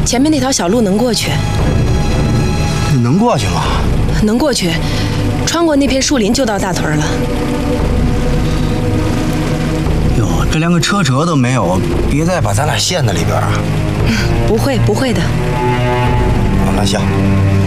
前面那条小路能过去。 能过去吗？ 能过去，穿过那片树林就到大屯了。 哟，这连个车辙都没有，别再把咱俩陷在里边啊！ 不会的。 好，那行。